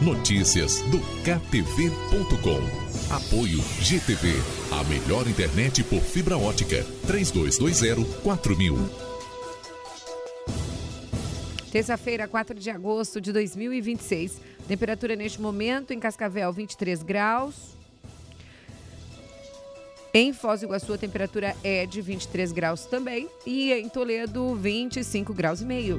Notícias do KTV.com. Apoio GTV, a melhor internet por fibra ótica. 3220-4000. Terça-feira, 4 de agosto de 2026. Temperatura neste momento em Cascavel, 23 graus. Em Foz do Iguaçu, a temperatura é de 23 graus também. E em Toledo, 25 graus e meio.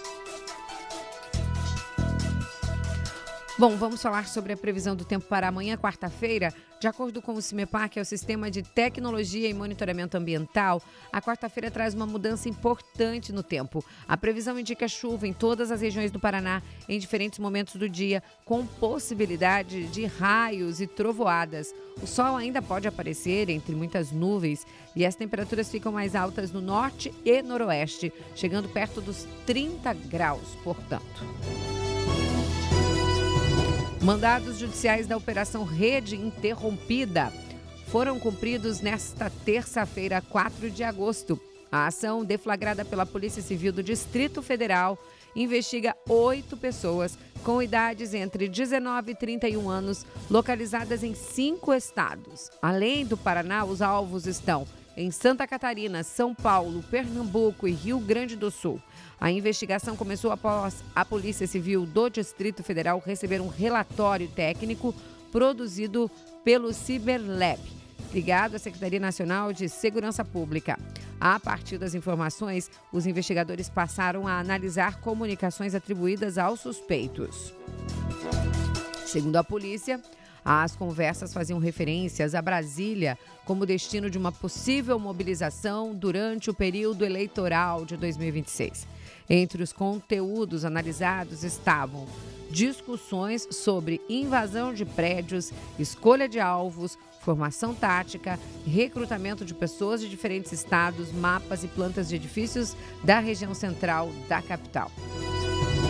Bom, vamos falar sobre a previsão do tempo para amanhã, quarta-feira. De acordo com o CIMEPAR, que é o Sistema de Tecnologia e Monitoramento Ambiental, a quarta-feira traz uma mudança importante no tempo. A previsão indica chuva em todas as regiões do Paraná em diferentes momentos do dia, com possibilidade de raios e trovoadas. O sol ainda pode aparecer entre muitas nuvens e as temperaturas ficam mais altas no norte e noroeste, chegando perto dos 30 graus, portanto. Mandados judiciais da Operação Rede Interrompida foram cumpridos nesta terça-feira, 4 de agosto. A ação, deflagrada pela Polícia Civil do Distrito Federal, investiga 8 pessoas com idades entre 19 e 31 anos, localizadas em 5 estados. Além do Paraná, os alvos estão em Santa Catarina, São Paulo, Pernambuco e Rio Grande do Sul. A investigação começou após a Polícia Civil do Distrito Federal receber um relatório técnico produzido pelo Cyberlab, ligado à Secretaria Nacional de Segurança Pública. A partir das informações, os investigadores passaram a analisar comunicações atribuídas aos suspeitos. Segundo a polícia, as conversas faziam referências a Brasília como destino de uma possível mobilização durante o período eleitoral de 2026. Entre os conteúdos analisados estavam discussões sobre invasão de prédios, escolha de alvos, formação tática, recrutamento de pessoas de diferentes estados, mapas e plantas de edifícios da região central da capital.